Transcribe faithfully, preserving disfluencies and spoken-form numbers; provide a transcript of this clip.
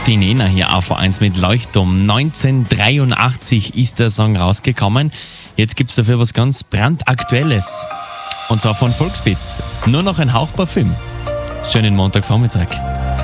Die Nena hier auf V eins mit Leuchtturm. neunzehnhundertdreiundachtzig ist der Song rausgekommen. Jetzt gibt's dafür was ganz brandaktuelles. Und zwar von Volksbeats. Nur noch ein Hauch Parfüm. Schönen Montagvormittag.